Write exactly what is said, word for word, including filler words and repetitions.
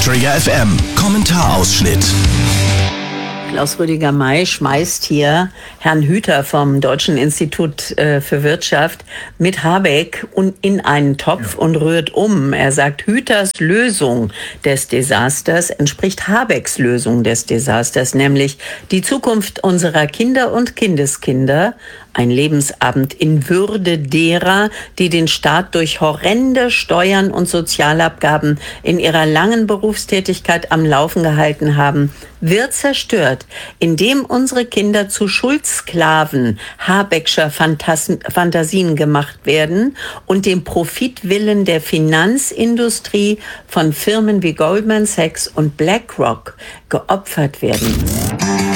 Trigger F M Kommentarausschnitt. Klaus Rüdiger May schmeißt hier Herrn Hüter vom Deutschen Institut äh, für Wirtschaft mit Habeck und in einen Topf ja. und rührt um. Er sagt, Hüters Lösung des Desasters entspricht Habecks Lösung des Desasters, nämlich die Zukunft unserer Kinder und Kindeskinder, ein Lebensabend in Würde derer, die den Staat durch horrende Steuern und Sozialabgaben in ihrer langen Berufstätigkeit am Laufen gehalten haben, wird zerstört, indem unsere Kinder zu Schuldsklaven Habeckscher Phantas- Fantasien gemacht werden und dem Profitwillen der Finanzindustrie von Firmen wie Goldman Sachs und BlackRock geopfert werden.